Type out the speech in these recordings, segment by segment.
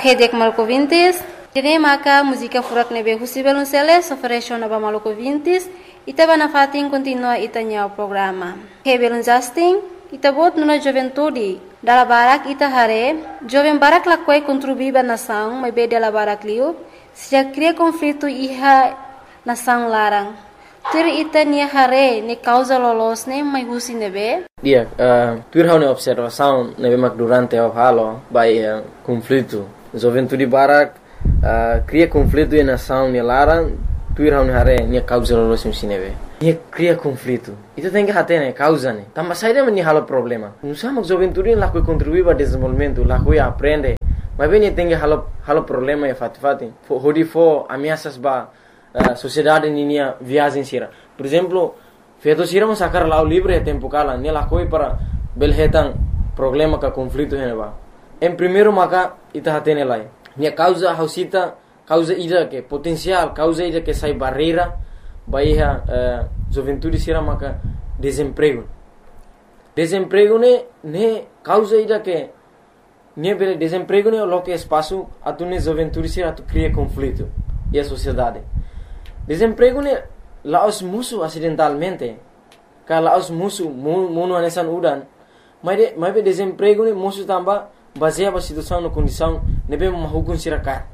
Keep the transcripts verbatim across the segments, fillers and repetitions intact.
Hedek Malco Vintes, Tene Maka, música furak nebe Husibel Unceles, oferece na Malco Vintes, Itaba na fatin continua itanya o programa. Hebel Justin, Itabot nuna juventude, dala barak ita hare, jovem barak lakwai contribuiba nação, mas be dala barak liu, se já cria conflito iha nação larang. Tur ita nia hare, ne causa lolos ne, mas husi nebe? Dia, uh, tur hau ne observação nebe mak durante o halo, by uh, conflito. Juventude barak, uh, cria conflito e nação ne larang, tur hau ne hare, nia causa lolos ne nebe. Nia cria conflito. Itu tem que hate ne, causa ne. Tambah saída meni halo problema. Nusa mak juventude lakoi contribuir para desenvolvimento, lakoi aprende. Mas bem tem que halo halo problema e fati-fati. Hodi fo ameaças ba Uh, sociedade ninia viagem sira. Por exemplo, feito sira mas sacar lá o livre tempo cala, ne la coi para belhetan problema ka conflito heneba. Em primeiro maka ita hatene lai. Ne causa hausita, causa ida que potencial, causa ida que sai barreira, baia uh, juventude sira maka desemprego. Desemprego ne ne causa ida que ne bele desemprego ne lo que espaço atune juventude sira tu cria conflito e a sociedade. Desemprego ne laos musuh acidentalmente. Kalau laos musuh munu anesan udan. Mas de, mas desemprego ne musuh tambah baseado na situação na condição nebe mahukun sirakar.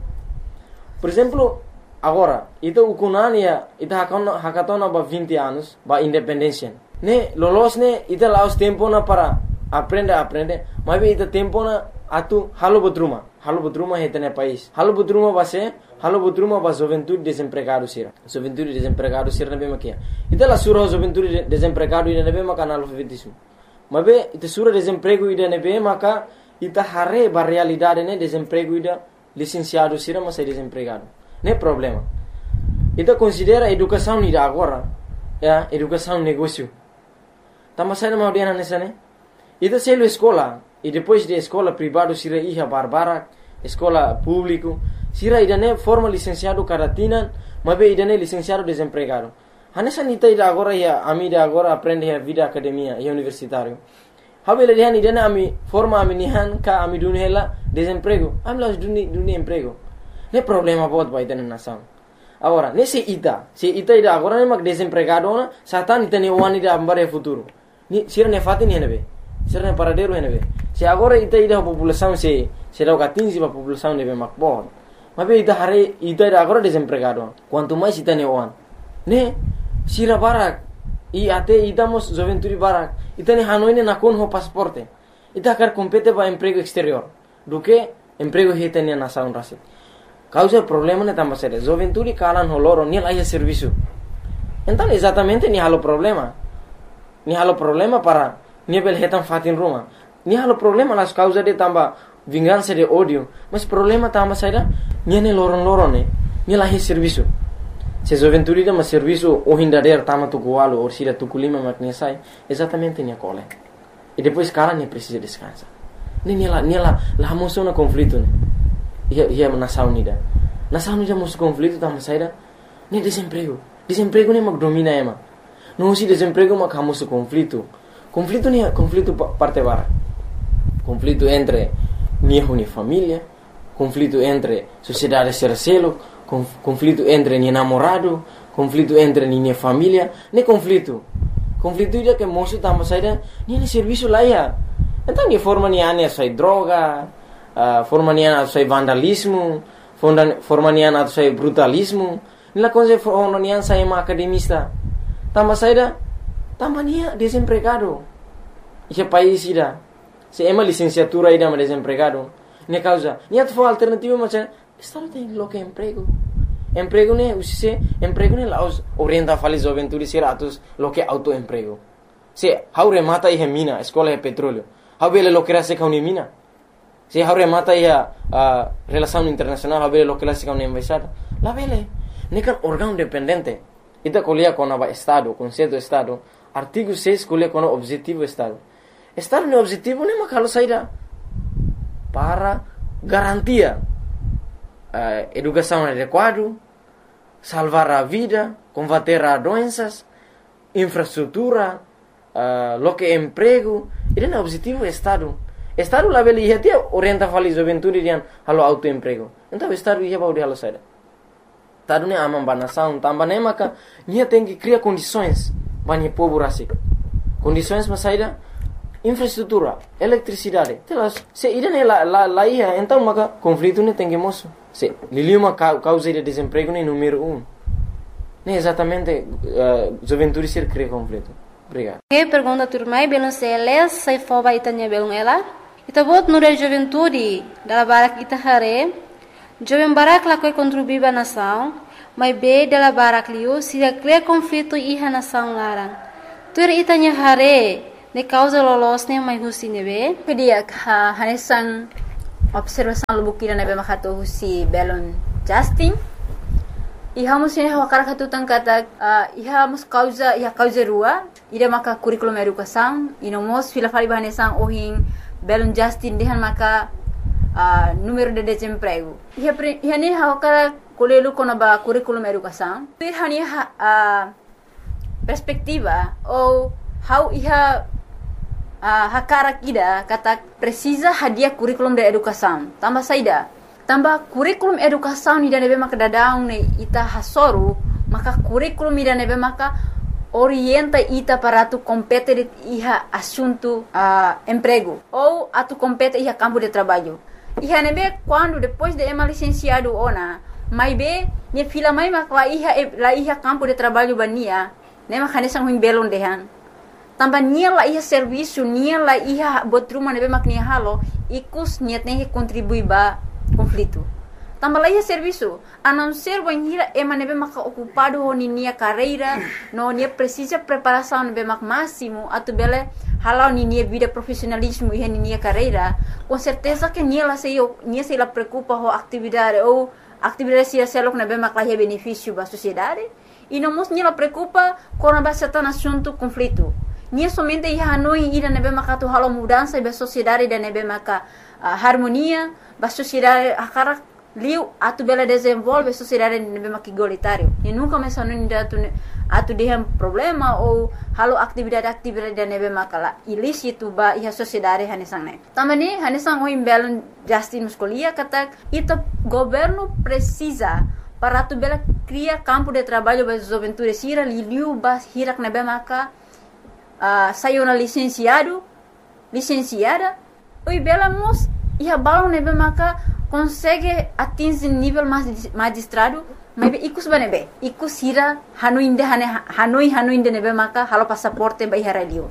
Por exemplo, agora, ita ukunania ita hakatona hakatona ba vinte anos ba independência. Ne lolos ne ita laos tempo na para aprender aprender. Mas ita tempo na atu halo butruma. Halo butruma hetene país. Halo butruma base Halo butruma ba juventude desempregado sira. Juventude desempregado sira nebe makia. Ita la sura juventude desempregado ida nebe maka analfabetismo. Mabe ita sura desemprego ida nebe maka ita hare ba realidade ne desemprego ida licenciado sira mas é desempregado. Ne problema. Ita considera educação ida agora, ya, educação negócio. Tama sai na audiana nessa ne. Ita selo escola e depois de escola privado sira iha barbara, escola público sira idane forma licenciado caratina, mas be idane licenciado desempregado. Hanessa nita ida agora ya ami ida agora aprende a vida academia e universitário. Habele dihan idane ami forma ami nihan ka ami dunia hela desemprego. Ami las dunia dunia emprego. Ne problema bot ba idane nação. Agora, nesse ita, se ita ida agora ne mak desempregado na, satan ita ne wan ida ambare futuro. Ni sira ne fati ni henebe. Sira ne paradero henebe. Se agora ita ida população se se dá quinze ba população nebe mak bot. Mas ita hari ita ida agora desempregado. Quanto mais ita ne wan. Ne sira barak i ate ita mos juventude barak. Ita ne hanoi ne nakon ho pasporte. Ita kar compete ba emprego exterior. Do que emprego hita ne nação rasi. Causa problema ne tambah sério. Juventude kalan ho loro ni lai serviço. Então exatamente ni halo problema. Ni halo problema para ni bel hetan fatin rumah. Ni halo problema las causa de tambah vingança de ódio, mas problema tambah saída, niane loron-loron ne, ni lahi serviço. Se juventude da mas serviço o hindader tama tukualo ou sida tukulima maknesai, exatamente ni cole. E depois cara ni precisa descansar. Ni ni la ni la la moção na conflito ne. Ia ia nação nida. Nação nida moção conflito tambah saída, ni desemprego. Desemprego ne mak domina ema. Não se desemprego mak hamoso conflito. Conflito ni conflito parte bara. Conflito entre niho ni família, conflito entre sociedade sercelo, conflito entre ni namorado, conflito entre ni família, ne conflito. Conflito ida que moço tamo saída, ni ni serviço lá ya. Então ni forma ni ane sai droga, uh, forma ni ane sai vandalismo, forma ni ane sai brutalismo, ni la coisa forma ni ane sai academista. Tamo saída, tamo ni desempregado. Esse país ida se ema licenciatura ida ma desempregado. Ne causa, ni atu alternativa macam estado tem lo que emprego. Emprego ne usise, emprego ne laos orienta fali juventude sira atus lo que auto emprego. Se haure mata ihe mina, escola de petróleo. Habele lo que era se kauni mina. Se haure mata ihe uh, relação internacional, habele lo que era se kauni embaixada. La vele, ne kan órgão dependente. Ita colia com aba estado, conceito estado. Artigo seis colia com objetivo estado. Estado no objetivo ne makalo saída para garantia uh, educação adequada, salvar a vida, combater as doenças, infraestrutura, uh, lo que emprego. Ele é o objetivo do Estado. Estado lá beli ia dia orienta fali juventude dian halo autoemprego. Então estado ia baudi halo saída. Estado ne amam banação, tambah ne maka nia tem que criar condições banyak povo rasik. Condições mas saída infraestrutura, eletricidade. Telas, se ida ne la la la ia, então maka conflito ne tem que moço. Se liliu uma causa de desemprego ne número um. Ne exatamente uh, juventude ser cria conflito. Obrigado. Que pergunta turmai belum seles sai foba itanya belum ela. Ita bot nure juventude dala barak ita hare. Jovem barak la koi contribuiba nação, mas be dala barak liu se cria conflito iha nação larang. Tur itanya hare ne causa lolos ne mai husi nebe. Kedia ha hanesan observação lubukira nebe makato husi belon Justin. Iha musin hawa karakatu tangkata uh, iha mus causa iha causa rua ida maka curriculum educação ino mos fila fali bahanesan ohin belon Justin dehan maka uh, número de desemprego iha iha ne hawa kara kolelu kona ba curriculum educação iha ni uh, perspectiva ou how iha uh, hakara kida kata precisa hadiah curriculum de educação tambah saida tambah kurikulum educação ni nebe maka dadaung ne ita hasoru maka kurikulum ni nebe maka orienta ita para tu compete iha assunto uh, emprego ou atu compete iha campo de trabalho iha nebe quando depois de ema licenciado ona mai be ne fila mai maka la iha la iha campo de trabalho bania ne maka nesang huim belon dehan tambah nia la iha serviço nia la iha botruma nebe maka nia halo ikus niat ne contribui ba conflito. Tambah lagi serviço, a não ser banhira ema nebe maka ocupado ho nia carreira, no nia precisa preparação nebe mak máximo, atu bele halau nia vida profissionalismo e nia carreira, com certeza que nia la sei nia sei la preocupa ho atividade ou atividade se selok nebe mak la benefício ba sociedade, e não mos nia la preocupa com a base tan assunto conflito. Nia somente ia hanoi ida nebe maka tu halau mudança ba sociedade da nebe maka uh, harmonia ba sociedade akara liu atu bela desenvolve sociedade nebe maka igualitário e nunca mais hanoi ida atu atu dehem problema ou halau atividade-atividade da nebe maka la ilícito ba ia sociedade hanesang ne tamani hanesang oi belon Justin muscolia kata ita governo precisa para tu bela cria campo de trabalho ba juventude sira liu ba hirak nebe maka Uh, saiu na licenciado, licenciada, oi bela mos ia balão nebe maka consegue atingir nível magistrado, mas ikus banebe, ikus hira hanuinde hane hanoi hanuinde nebe maka halo passaporte ba hira liur.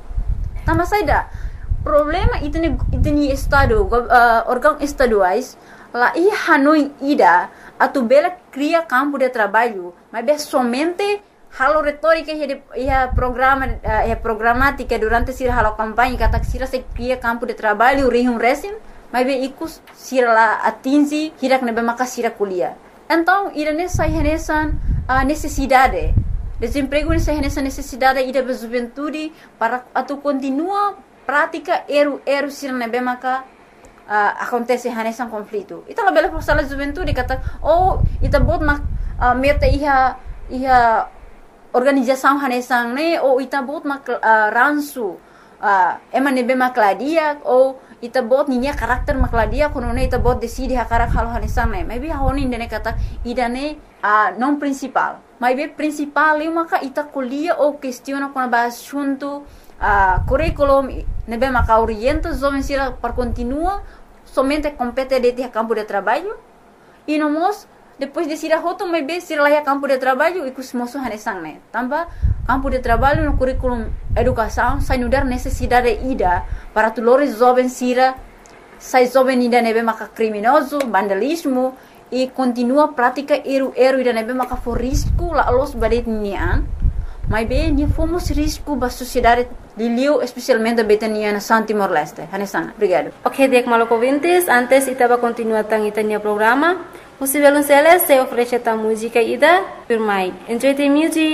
Tama saida problema itene itene estado uh, órgão estaduais lá ia hanoi ida atu bela cria campo de trabalho, mas be somente halo retórica ia programa ia programática durante sira halo campanha kata sira se cria campo de trabalho rihum resim mas be ikus sira la atingi hirak nebe maka sira kuliah então ira nessa renesan a necessidade desemprego nessa renesan necessidade ida be juventude para atu continua prática eru eru sira nebe maka uh, acontece renesan conflito ita la bela força la juventude kata oh ita bot mak uh, meta iha iha organização hanesang ne ou ita bot mak uh, ransu uh, ema nebe makladia ou ita bot ninya karakter makladia kono ne ita bot decide hakarak halo hanesang ne maybe honi ndene kata idane uh, non principal maybe principal eu maka ita kuliah ou questiona kono ba assunto uh, curriculum nebe maka orienta jovem sira para continua somente compete de campo de trabalho e no mos depois de sira hoto mai be sira lá campo de trabalho e kus moso hanesang ne tambah campo de trabalho no curriculum educação sai nudar necessidade ida para tulores jovem sira sai jovem ida nebe maka criminoso vandalismo e continua prática eru eru ida nebe maka for risco la los badet nian mai be ni fomos risco ba sociedade liliu especialmente betania na San Timor Leste hanesang obrigado. Ok, dek maloko vintes antes itaba continua tang itania programa. Musivelun Celes se oferece ta música ida, Pirmai. Enjoy the music.